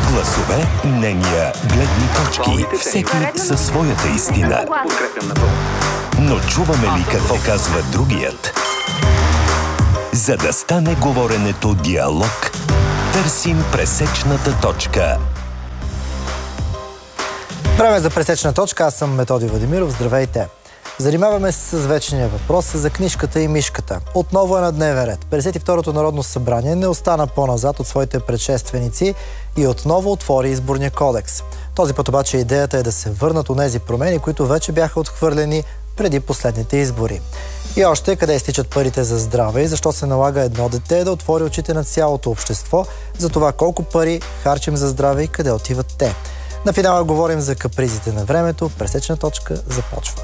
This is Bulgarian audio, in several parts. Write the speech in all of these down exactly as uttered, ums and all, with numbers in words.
Гласове, мнения, гледни точки. Всеки със своята истина. Но чуваме ли какво казва другият? За да стане говоренето диалог, търсим пресечната точка. Време за пресечна точка. Аз съм Методи Владимиров. Здравейте! Занимаваме се с вечния въпрос за книжката и мишката. Отново е на дневен ред. петдесет и второто Народно събрание не остана по-назад от своите предшественици и отново отвори изборния кодекс. Този път обаче идеята е да се върнат онези промени, които вече бяха отхвърлени преди последните избори. И още къде изтичат парите за здраве и защо се налага едно дете да отвори очите на цялото общество за това колко пари харчим за здраве и къде отиват те. На финала говорим за капризите на времето. Пресечна точка започва.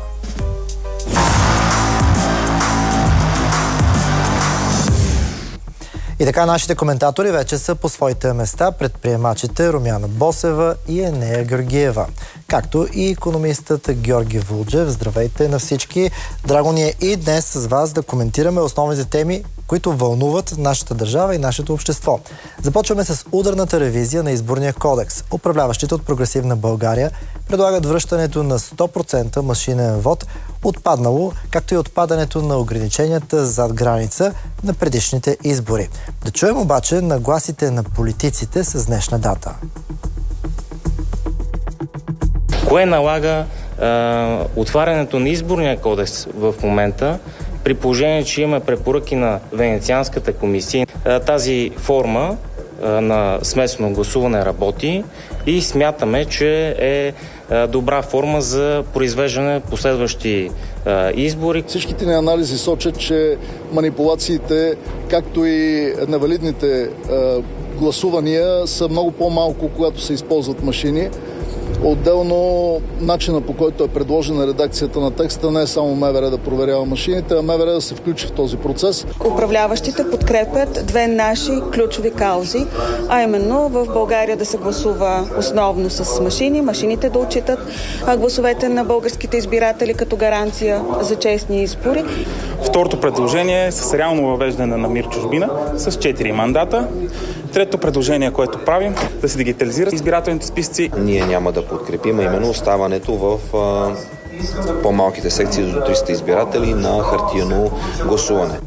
И така нашите коментатори вече са по своите места, предприемачите Румяна Босева и Енея Георгиева, както и икономистът Георги Вулджев. Здравейте на всички! Драго ни е и днес с вас да коментираме основните теми, които вълнуват нашата държава и нашето общество. Започваме с ударната ревизия на изборния кодекс. Управляващите от Прогресивна България предлагат връщането на сто процента машинен вод, отпаднало, както и отпадането на ограниченията зад граница на предишните избори. Да чуем обаче нагласите на политиците с днешна дата. Кое налага е, отварянето на изборния кодекс в момента, при положение, че има препоръки на Венецианската комисия? Тази форма на смесено гласуване работи и смятаме, че е добра форма за произвеждане последващи избори. Всичките ни анализи сочат, че манипулациите, както и невалидните гласувания са много по-малко, когато се използват машини. Отделно, начина по който е предложена редакцията на текста не е само МВР да проверява машините, а МВР да се включи в този процес. Управляващите подкрепят две наши ключови каузи, а именно в България да се гласува основно с машини, машините да отчитат гласовете на българските избиратели като гаранция за честни избори. Второто предложение е с реално въвеждане на МИР чужбина с четири мандата. Третото предложение, което правим, да се дигитализират избирателните списъци. Ние няма да подкрепим именно оставането в а, по-малките секции до триста избиратели на хартиено гласуване.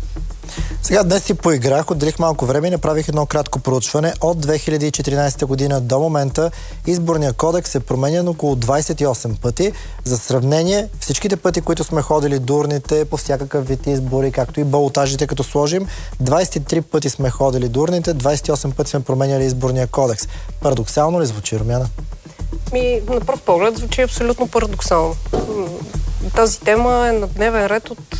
Сега днес си поиграх, отделих малко време и направих едно кратко проучване. От две хиляди и четиринадесета година до момента изборния кодекс е променен около двадесет и осем пъти. За сравнение, всичките пъти, които сме ходили до урните по всякакъв вид избори, както и балотажите, като сложим, двадесет и три пъти сме ходили до урните, двадесет и осем пъти сме променяли изборния кодекс. Парадоксално ли звучи, Румяна? Ми, на пръв поглед звучи абсолютно парадоксално. Тази тема е на дневен ред от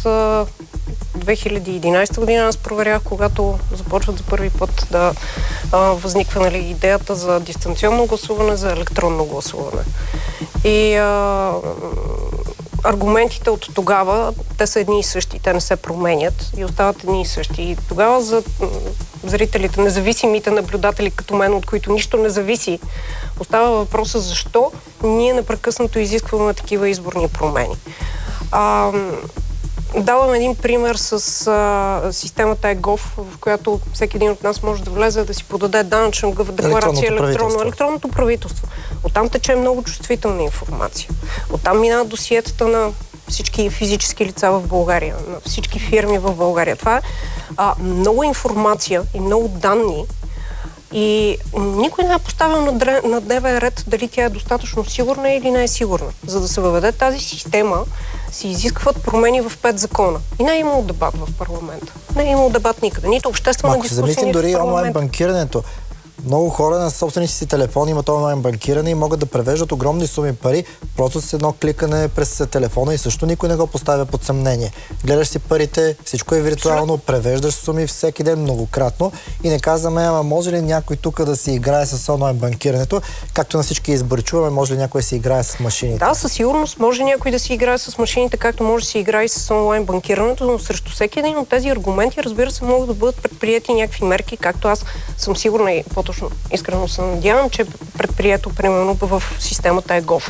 две хиляди и единадесета година. Аз проверях, когато започват за първи път да а, възниква, нали, идеята за дистанционно гласуване, за електронно гласуване. И а, аргументите от тогава, те са едни и същи, те не се променят и остават едни и същи. И тогава за зрителите, независимите наблюдатели като мен, от които нищо не зависи, остава въпроса защо ние непрекъснато изискваме такива изборни промени. А, Давам един пример с а, системата ЕГОВ, в която всеки един от нас може да влезе да си подаде данъчна декларация електронно. Електронното правителство. Оттам тече много чувствителна информация. Оттам минават досиетата на всички физически лица в България, на всички фирми в България. Това е а, много информация и много данни. И никой не е поставил на дневен ред дали тя е достатъчно сигурна или не е сигурна. За да се въведе тази система, се изискват промени в пет закона. И не е имало дебат в парламента. Не е имало дебат никъде. Нито обществена дискусия, нито в парламента. Ако се замислим дори онлайн банкирането, много хора на собствените си телефони имат онлайн банкиране и могат да превеждат огромни суми пари просто с едно кликане през телефона и също никой не го поставя под съмнение. Гледаш си парите, всичко е виртуално, превеждаш суми всеки ден многократно и не казваме, ама може ли някой тук да си играе с онлайн банкирането, както на всички избори чуваме, може ли някой да си играе с машините? Да, със сигурност може някой да си играе с машините, както може да си играе и с онлайн банкирането, но срещу всеки един от тези аргументи, разбира се, могат да бъдат предприяти някакви мерки, както аз съм сигурна и по по-точно искрено се надявам, че е предприето примерно в системата ЕГОВ.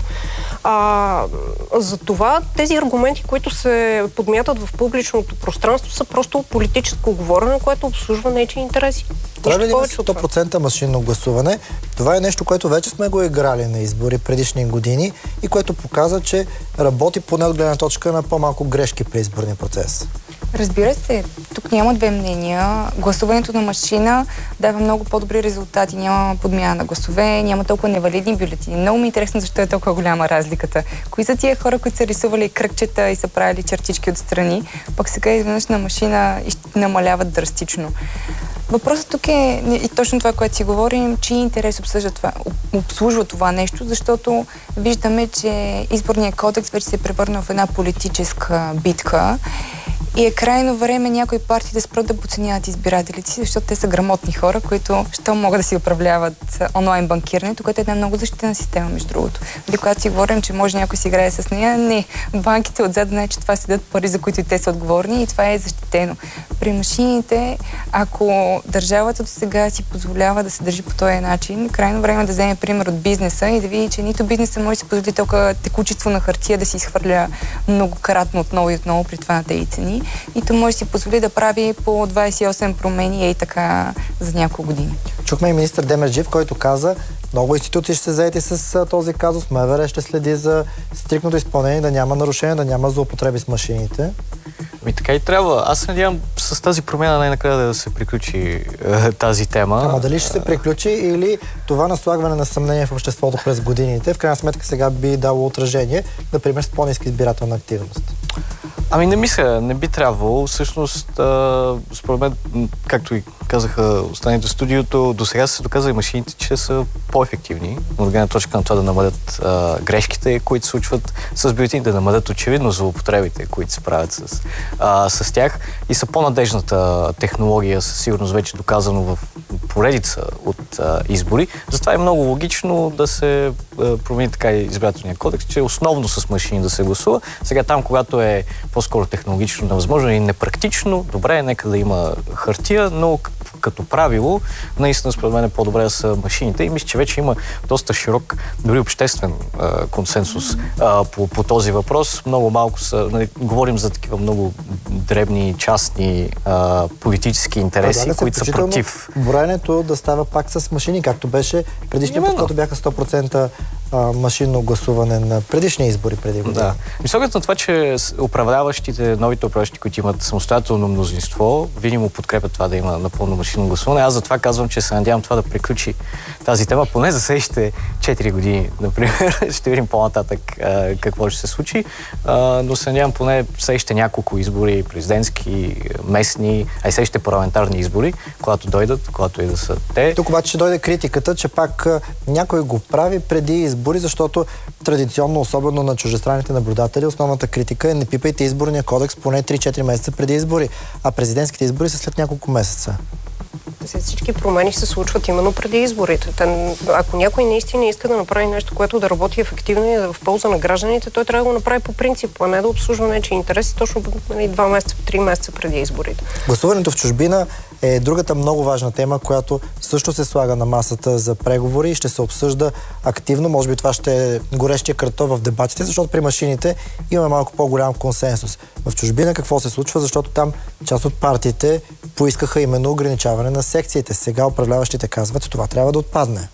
А, за това тези аргументи, които се подмятат в публичното пространство, са просто политическо говорене, което обслужва нечии интереси. Трябва ли да има сто процента машинно гласуване? Това е нещо, което вече сме го играли на избори предишни години и което показва, че работи поне от гледна точка на по-малко грешки при изборния процес. Разбира се, тук няма две мнения. Гласуването на машина дава много по-добри резултати. Няма подмяна на гласове, няма толкова невалидни бюлетини. Много ми е интересно защо е толкова голяма разликата. Кои са тия хора, които са рисували кръгчета и са правили чертички отстрани, пък сега изведнъж на машина намаляват драстично. Въпросът тук е и точно това, което си говорим, чий интерес обслужва това, обслужва това нещо, защото виждаме, че изборният кодекс вече се е превърнал в една политическа битка и е крайно време някои партии да спрат да подценяват избирателите си, защото те са грамотни хора, които що могат да си управляват онлайн банкирането, което е една много защитена система, между другото. Дали когато си говорим, че може някой си играе с нея, не. Банките отзад знаят, че това седят пари, за които и те са отговорни и това е защитено. При машините, ако държавата до сега си позволява да се държи по този начин, крайно време да вземе пример от бизнеса и да види, че нито бизнеса може да си позволи толкова текучество на хартия да си изхвърля многократно отново и отново при това на тези цени. Нито може да си позволи да прави по двадесет и осем промени и така за няколко години. Чухме и министър Демерджиев, който каза, много институции ще се заети с този казус, МВР ще следи за стриктното изпълнение, да няма нарушения, да няма злоупотреби с машините. Ами така и трябва. Аз се надявам с тази промяна най-накрая да се приключи е, тази тема. Ама дали ще се приключи или това наслагване на съмнение в обществото през годините, в крайна сметка сега би дало отражение, например с по-ниска избирателна активност? Ами не мисля, не би трябвало. Всъщност, а, според мен, както и казаха останалите в студиото, до сега се доказали машините, че са по-ефективни. От гледна точка на това да намалят а, грешките, които се случват с бюлетините, да намалят очевидно злоупотребите, които се правят с, а, с тях и са по-надежната технология, със сигурност вече доказано в поредица от а, избори. Затова е много логично да се а, промени така и избирателния кодекс, че основно с машини да се гласува. Сега там, когато е по-скоро технологично невъзможно и непрактично, добре е, нека да има хартия, но като правило, наистина според мен е по-добре да са машините и мисля, че вече има доста широк, дори обществен а, консенсус а, по, по този въпрос. Много малко са, нали, говорим за такива много дребни, частни а, политически интереси, които са против. Броенето да става пак с машини, както беше предишния път, когато бяха сто процента машинно гласуване на предишни избори преди години. Да. И с оглед на това, че управляващите, новите управляващи, които имат самостоятелно мнозинство, видимо подкрепят това да има напълно машинно гласуване. Аз затова казвам, че се надявам това да приключи тази тема, поне за следващите четири години, например. Ще видим по-нататък а, какво ще се случи, а, но се надявам поне следващите няколко избори, президентски, местни, а и следващите парламентарни избори, когато дойдат, когато и да са те. Тук обаче ще дойде критиката, че пак някой го прави преди избори, защото традиционно, особено на чуждестранните наблюдатели, основната критика е не пипайте изборния кодекс поне три-четири месеца преди избори, а президентските избори са след няколко месеца. Всички промени се случват именно преди изборите. Ако някой наистина иска да направи нещо, което да работи ефективно и да в полза на гражданите, той трябва да го направи по принцип, а не да обслужва нечии интереси точно два месеца, три месеца преди изборите. Гласуването в чужбина е другата много важна тема, която също се слага на масата за преговори и ще се обсъжда активно. Може би това ще е горещия картоф в дебатите, защото при машините има малко по-голям консенсус. В чужбина какво се случва, защото там част от партиите поискаха именно ограничаване на секциите. Сега управляващите казват, че това трябва да отпадне.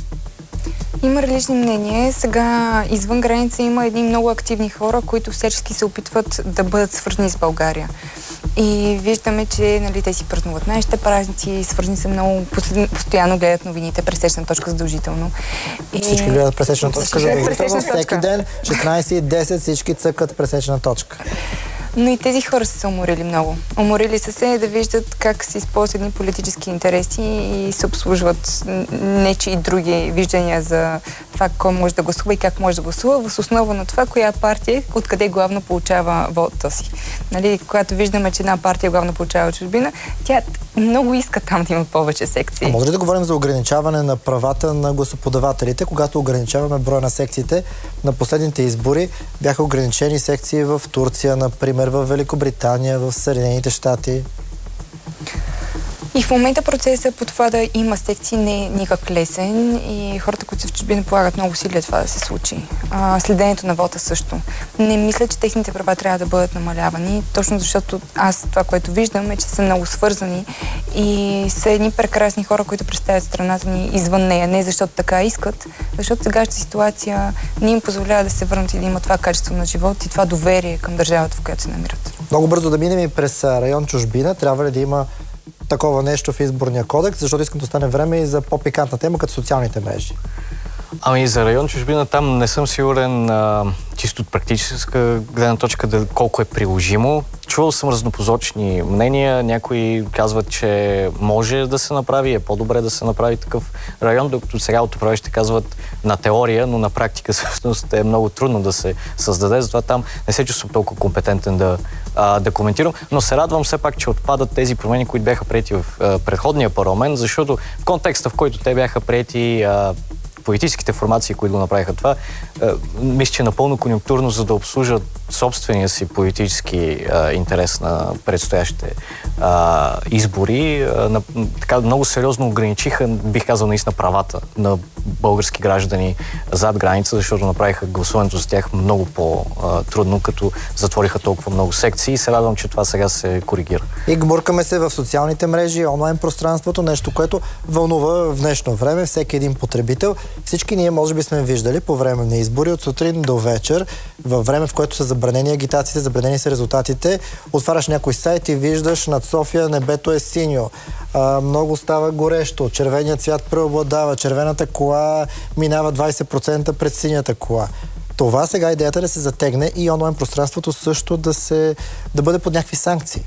Има различни мнения. Сега извън граница има едни много активни хора, които всячески се опитват да бъдат свързани с България. И виждаме, че нали, те си празнуват нашите празници, свързани са много, постоянно гледат новините, пресечна точка задължително. И... Всички гледат пресечна точка задължително. Всеки ден, шестнайсет и десет, всички цъкат пресечна точка. Но и тези хора са се уморили много. Уморили са се да виждат как се използват едни политически интереси и се обслужват нечи и други виждания за това кой може да гласува и как може да гласува, въз основа на това, коя партия, откъде главно получава вота си. Нали, когато виждаме, че една партия главно получава чужбина, тя много иска там да има повече секции. А може ли да говорим за ограничаване на правата на гласоподавателите, когато ограничаваме броя на секциите? На последните избори бяха ограничени секции в Турция, например, в Великобритания, в Съединените щати. И в момента процесът по това да има секции не е никак лесен и хората, които са в чужбина, полагат много усилия това да се случи. А, следението на вота също. Не мисля, че техните права трябва да бъдат намалявани, точно защото аз това, което виждам е, че са много свързани и са едни прекрасни хора, които представят страната ни извън нея. Не защото така искат, защото сегашната ситуация не им позволява да се върнат и да имат това качество на живот и това доверие към държавата, в която се намират. Много бързо да минем и през район чужбина. Трябва ли да има такова нещо в изборния кодекс, защото искам да остане време и за по-пикантна тема, като социалните мрежи? Ами за район чужбина там не съм сигурен а, чисто от практическа гледна точка да, колко е приложимо. Чувал съм разнопосочни мнения. Някои казват, че може да се направи, е по-добре да се направи такъв район, докато сега от управляващите казват на теория, но на практика всъщност е много трудно да се създаде. Затова там не се чувствам толкова компетентен да, а, да коментирам. Но се радвам все пак, че отпадат тези промени, които бяха приети в а, предходния парламент, защото в контекста, в който те бяха приети, а, политическите формации, които го направиха това, мисля, че напълно конюнктурно, за да обслужат собствения си политически а, интерес на предстоящите а, избори, а, на, така много сериозно ограничиха, бих казал, наистина правата на български граждани зад граница, защото направиха гласуването за тях много по-трудно, като затвориха толкова много секции и се радвам, че това сега се коригира. И гмуркаме се в социалните мрежи, онлайн пространството, нещо, което вълнува в днешно време всеки един потребител. Всички ние може би сме виждали по време на избори от сутрин до вечер, във време, в което са забранени агитациите, забранени са резултатите, отваряш някой сайт и виждаш над София небето е синьо. А, много става горещо, червеният цвят преобладава, червената кола минава двайсет процента пред синята кола. Това сега идеята е да се затегне и онлайн пространството също да, се, да бъде под някакви санкции.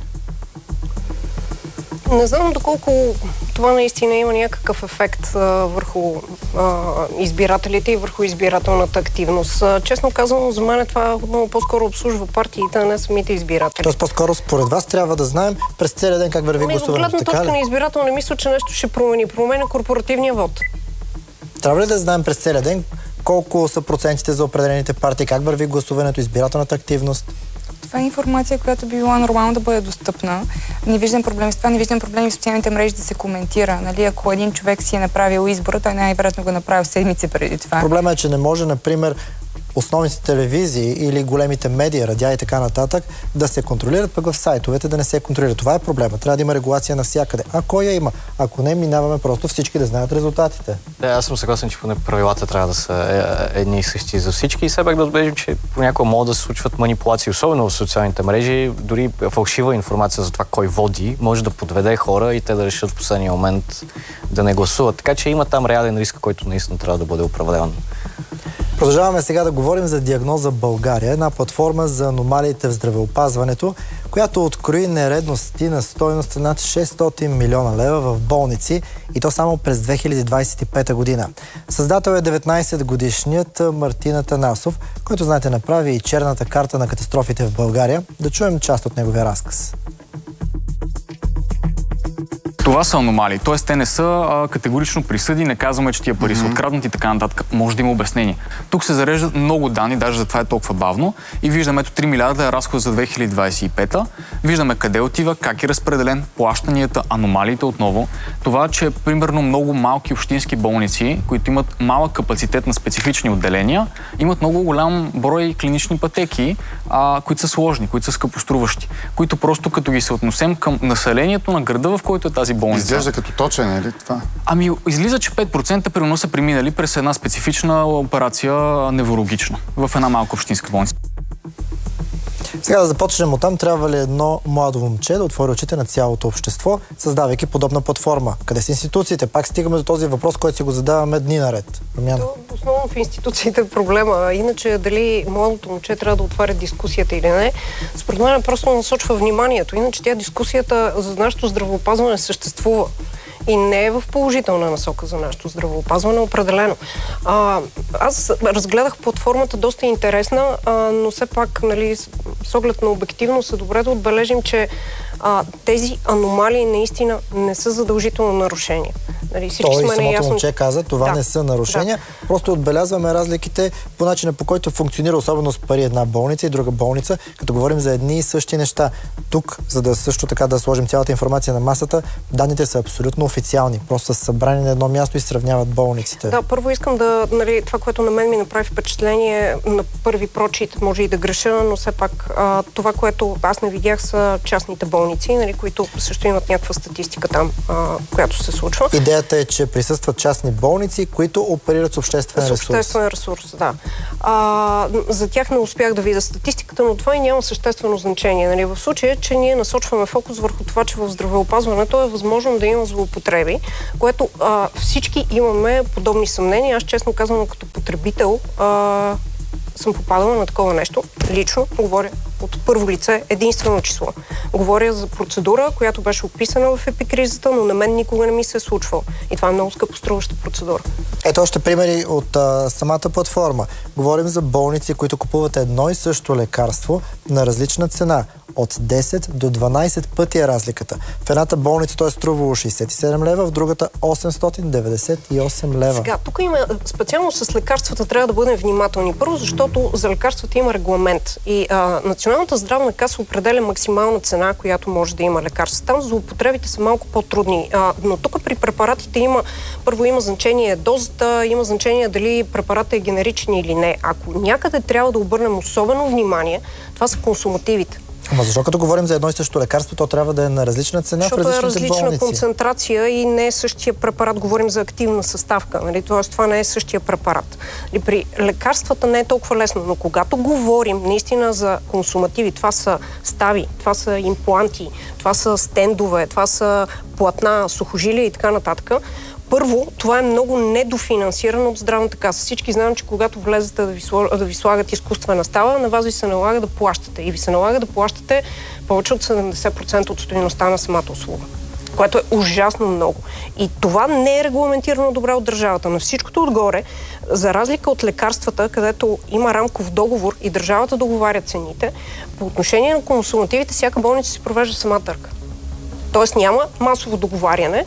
Не знам доколко това наистина има някакъв ефект а, върху а, избирателите и върху избирателната активност. А, честно казано, за мен това много по-скоро обслужва партиите, а не самите избиратели. Тоест по-скоро според вас трябва да знаем през целия ден как върви гласуването. От гледна точка на избирател не мисля, че нещо ще промени. Променя корпоративния вод. Трябва ли да знаем през целия ден колко са процентите за определените партии, как върви гласуването, избирателната активност? Това е информация, която би била нормално да бъде достъпна. Не виждам проблеми с това, не виждам проблеми в социалните мрежи да се коментира. Нали? Ако един човек си е направил избора, той най-вероятно го направил седмици преди това. Проблема е, че не може, например, основните телевизии или големите медии, радиа и така нататък, да се контролират, пък в сайтовете да не се контролират. Това е проблема. Трябва да има регулация навсякъде. А кой я има? Ако не, минаваме просто всички да знаят резултатите. Да, аз съм съгласен, че поне правилата трябва да са едни и същи за всички. И все пак да отбележим, че понякога могат да се случват манипулации, особено в социалните мрежи. Дори фалшива информация за това кой води може да подведе хора и те да решат в последния момент да не гласуват. Така че има там реален риск, който наистина трябва да бъде управляван. Продължаваме сега да говорим за Диагноза България, една платформа за аномалиите в здравеопазването, която открои нередности на стойност над шестстотин милиона лева в болници и то само през две хиляди двадесет и пета година. Създател е деветнадесетгодишният Мартин Атанасов, който, знаете, направи и черната карта на катастрофите в България. Да чуем част от неговия разказ. Това са аномалии, т.е. те не са а, категорично присъди, не казваме, че тия пари са откраднати и така нататък. Може да има обяснение. Тук се зареждат много данни, даже за това е толкова бавно и виждаме ето три милиарда е разход за две хиляди двадесет и пета. Виждаме къде отива, как е разпределен, плащанията, аномалиите отново. Това, че примерно много малки общински болници, които имат малък капацитет на специфични отделения, имат много голям брой клинични пътеки, а, които са сложни, които са скъпоструващи, които просто като ги се отнесем към населението на града, в който е тази болница. Изглежда като точен, или това? Ами, излиза, че пет процента примерно са преминали през една специфична операция неврологична в една малка общинска болница. Сега да започнем оттам. Трябва ли едно младо момче да отвори очите на цялото общество, създавайки подобна платформа? Къде са институциите? Пак стигаме до този въпрос, който си го задаваме дни наред. Румяна. Основно в институциите е проблема. Иначе дали младото момче трябва да отваря дискусията или не, според мен просто насочва вниманието. Иначе тя дискусията за нашето здравеопазване съществува. И не е в положителна насока за нашето здравеопазване, определено. А, аз разгледах платформата доста интересна, а, но все пак, нали, с оглед на обективност е добре да отбележим, че а, тези аномалии наистина не са задължително нарушения. Нали, всички Той сме самото наясно. момче каза, това да. не са нарушения. Да. Просто отбелязваме разликите по начина, по който функционира, особено с пари една болница и друга болница, като говорим за едни и същи неща. Тук, за да също така да сложим цялата информация на масата, данните са абсолютно официални. Просто са събрани на едно място и сравняват болниците. Да, първо искам да, нали, това, което на мен ми направи впечатление на първи прочит, може и да греша, но все пак а, това, което аз не видях, са частните болници, нали, които също имат някаква статистика там, а, която се случва. Идеята е, че присъстват частни болници, които оперират с обществен ресурс. С обществен ресурс, да. А, за тях не успях да видя статистиката, но това и няма съществено значение. Нали. В случая, че ние насочваме фокус върху това, че в здравеопазването е възможно да има злоупотреби, което а, всички имаме подобни съмнения. Аз честно казвам, като потребител а, съм попадала на такова нещо. Лично говоря от първо лице, единствено число. Говоря за процедура, която беше описана в епикризата, но на мен никога не ми се е случвало. И това е много скъпоструваща процедура. Ето още примери от а, самата платформа. Говорим за болници, които купуват едно и също лекарство на различна цена. От десет до дванайсет пъти е разликата. В едната болница той е струвало шейсет и седем лева, в другата осемстотин деветдесет и осем лева. Сега, тук има, специално с лекарствата трябва да бъдем внимателни. Първо, защото за лекарствата има регламент и а, Националната здравна каса определя максимална цена, която може да има лекарство. Там злоупотребите са малко по-трудни, а, но тук при препаратите има, първо има значение дозата, има значение дали препаратът е генеричен или не. Ако някъде трябва да обърнем особено внимание, това са консумативите. Ама защо като говорим за едно и също лекарство, то трябва да е на различна цена защото в различните болници? Защото е различна концентрация и не е същия препарат. Говорим за активна съставка. Нали? Тоест, това не е същия препарат. И при лекарствата не е толкова лесно, но когато говорим наистина за консумативи, това са стави, това са импланти, това са стендове, това са платна, сухожилия и така нататък. Първо, това е много недофинансирано от здравната каса. Всички знаем, че когато влезете да ви, да ви слагат изкуствена става, на вас ви се налага да плащате. И ви се налага да плащате повече от седемдесет процента от стойността на самата услуга. Което е ужасно много. И това не е регламентирано добре от държавата. На всичкото отгоре, за разлика от лекарствата, където има рамков договор и държавата договаря цените, по отношение на консумативите, всяка болница си провежда сама търг. Тоест няма масово договаряне,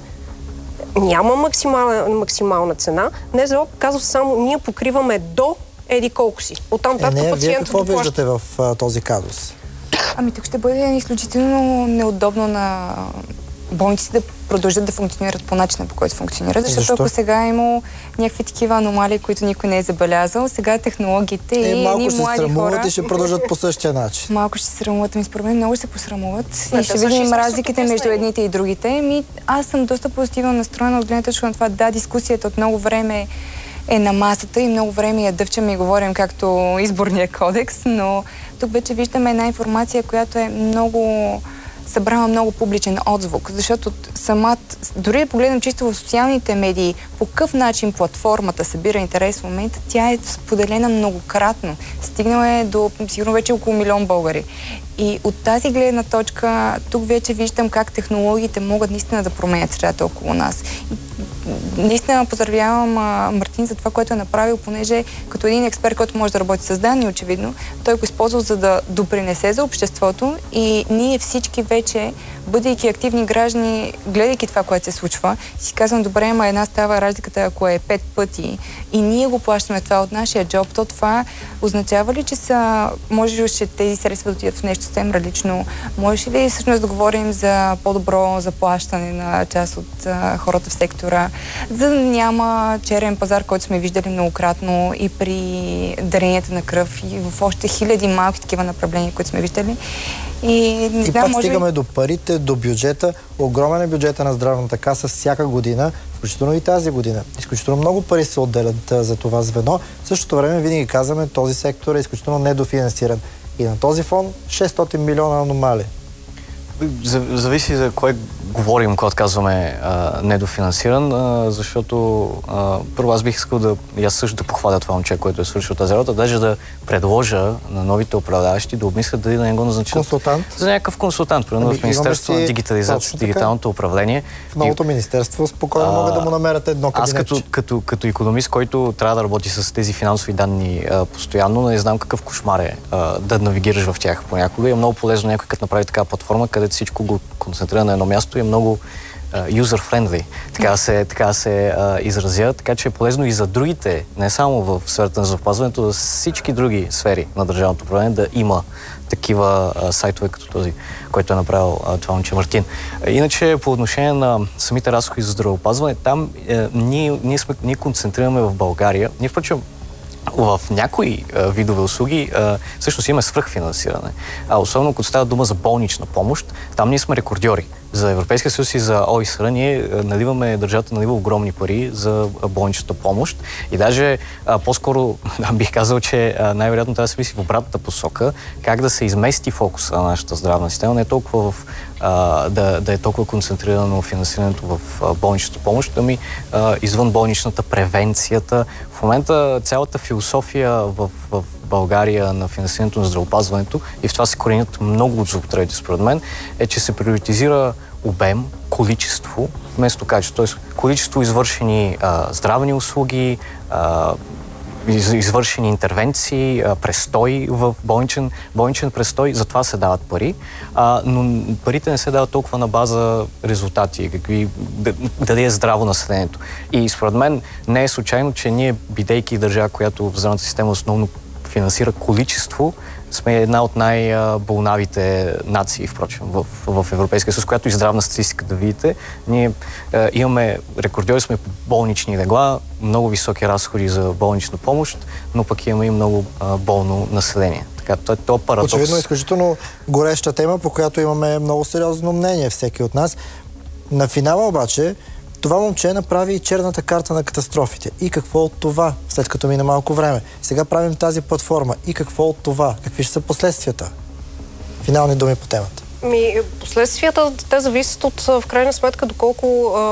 няма максимална, максимална цена. НЗО казва само, ние покриваме до еди колко си. Оттам нататък е, пациентът вие какво доплаща. виждате в а, този казус? Ами тук ще бъде изключително неудобно на болниците да продължат да функционират по начина, по който функционират, защото Защо? ако сега е имало някакви такива аномалии, които никой не е забелязал, сега технологиите е, и едни млади хора... малко ще се и ще продължат по същия начин. Малко ще се срамуват, ми според мен много се посрамуват. Не, и ще видим разликите между едните и другите. Ми, аз съм доста позитивно настроена от гледна точка на това. Да, дискусията от много време е на масата и много време я дъвчаме и говорим както изборния кодекс, но тук вече виждаме една информация, която е много събрала много публичен отзвук, защото самат, дори да погледнем чисто в социалните медии, по какъв начин платформата събира интерес в момента, тя е споделена многократно. Стигнала е до сигурно вече около милион българи. И от тази гледна точка, тук вече виждам как технологиите могат наистина да променят средата около нас. И, наистина поздравявам а, Мартин за това, което е направил, понеже като един експерт, който може да работи с данни, очевидно, той го използвал за да допринесе за обществото и ние всички вече, бъдейки активни граждани, гледайки това, което се случва, си казвам, добре, ама една става разликата, ако е пет пъти и ние го плащаме това от нашия джоб, то това означава ли, че са, може ли тези средства да отидат в нещо съвсем различно? Може ли всъщност да говорим за по-добро заплащане на част от а, хората в сектора, за да няма черен пазар, който сме виждали многократно и при даренията на кръв и в още хиляди малки такива направления, които сме виждали. И, не и знам, пак може стигаме ли... до парите, до бюджета. Огромен е бюджета на здравната каса всяка година, включително и тази година. Изключително много пари се отделят за това звено. В същото време винаги казваме, този сектор е изключително недофинансиран. И на този фон шестстотин милиона аномалии. Зависи за кое говорим, когато казваме а, недофинансиран, а, защото а, първо аз бих искал да и аз също да похваля това момче, което е свършил тази работа, даже да предложа на новите управляващи да обмислят дали да не го назначат консултант? За някакъв консултант, примерно Ами, в Министерството си... на дигитализация, дигиталното управление. В новото и... министерство спокойно могат да му намерят едно кабинетче. Аз като, като, като икономист, който трябва да работи с тези финансови данни а, постоянно, не знам какъв кошмар е а, да навигираш в тях понякога. И е много полезно някой, като направи такава платформа, където всичко го концентрира на едно място и е много user-friendly, така се, така се а, изразя, така че е полезно и за другите, не само в сферата на здравеопазването, за всички други сфери на държавното управление да има такива а, сайтове като този, който е направил а, това момче Мартин. А, иначе по отношение на самите разходи за здравеопазване, там е, ние, ние, сме, ние концентрираме в България. Ние впрочем в някои а, видове услуги а, всъщност имаме свръхфинансиране. А особено като става дума за болнична помощ, там ние сме рекордьори. За Европейския съюз и за О И С Р ние наливаме, държавата налива огромни пари за болничната помощ. И даже а, по-скоро бих казал, че а, най-вероятно трябва да се мисли в обратната посока, как да се измести фокуса на нашата здравна система, не е толкова в, а, да, да е толкова концентрирано финансирането в а, болничната помощ, ами а, извън болничната превенцията. В момента цялата философия в, в България на финансирането на здравеопазването, и в това се коренят много от злоупотребите, според мен, е, че се приоритизира обем, количество, вместо качество. Тоест, количество извършени а, здравни услуги, а, из, извършени интервенции, а, престой в болничен, болничен престой, за това се дават пари, а, но парите не се дават толкова на база резултати, какви, дали е здраво населението. И според мен не е случайно, че ние, бидейки държава, която в здравната система основно финансира количество, сме една от най-болнавите нации, впрочем, в, в Европейския съюз, която и здравна статистика да видите. Ние е, имаме, рекордьори сме по болнични легла, много високи разходи за болнична помощ, но пък имаме и много е, болно население. Така, това е то парадокс. Очевидно, изключително гореща тема, по която имаме много сериозно мнение всеки от нас. На финала обаче, това момче направи и черната карта на катастрофите. И какво от това, след като мина малко време? Сега правим тази платформа. И какво от това? Какви ще са последствията? Финални думи по темата. Ми, последствията, те зависят от, в крайна сметка, доколко а,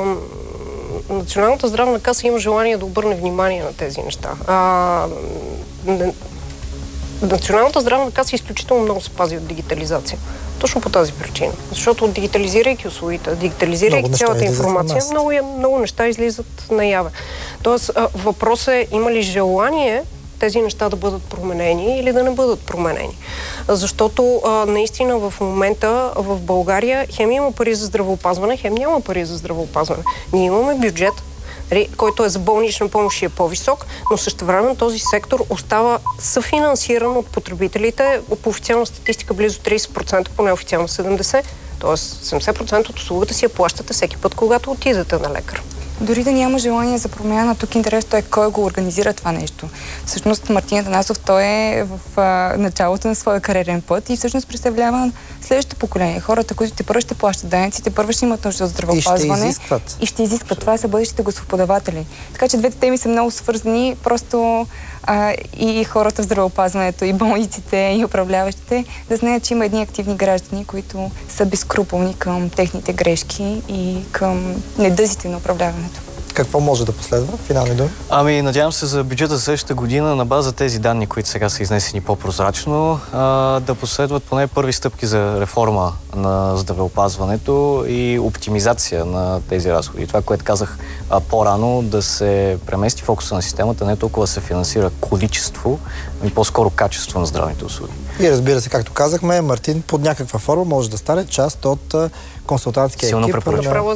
Националната здравна каса има желание да обърне внимание на тези неща. А, не, Националната здравна каса изключително много се пази от дигитализация. Точно по тази причина. Защото дигитализирайки услугите, дигитализирайки цялата информация, много, много неща излизат наяве. Тоест, въпросът е, има ли желание тези неща да бъдат променени или да не бъдат променени. Защото а, наистина в момента в България хем има пари за здравеопазване, хем няма пари за здравеопазване. Ние имаме бюджет, който е за болнична помощ и е по-висок, но същевременно този сектор остава съфинансиран от потребителите по официална статистика близо трийсет процента, по неофициално седемдесет процента. Тоест седемдесет процента от услугата си я плащате всеки път, когато отидете на лекар. Дори да няма желание за промяна, тук интересното е кой го организира това нещо. Всъщност Мартин Атанасов, той е в а, началото на своя кариерен път и всъщност представлява следващото поколение. Хората, които те първо ще плащат данъците, първо ще имат нужда от здравеопазване. И ще изискват. И ще изискват. Това са бъдещите гласоподаватели. Така че двете теми са много свързани. Просто а, и хората в здравеопазването, и болниците, и управляващите да знаят, че има едни активни граждани, които са безскруполни към техните грешки и към недъзите на управляването. Какво може да последва? Финални думи? Ами, надявам се за бюджета за следващата година на база тези данни, които сега са изнесени по-прозрачно, а, да последват поне първи стъпки за реформа на здравеопазването и оптимизация на тези разходи. Това, което казах а, по-рано, да се премести фокуса на системата, не толкова се финансира количество, ами по-скоро качество на здравните услуги. И разбира се, както казахме, Мартин под някаква форма може да стане част от консултантския Силно екип. препоръчвам.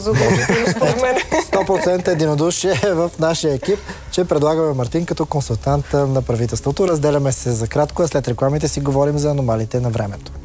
сто процента единодушие в нашия екип, че предлагаме Мартин като консултант на правителството. Разделяме се за кратко, а след рекламите си говорим за аномалиите на времето.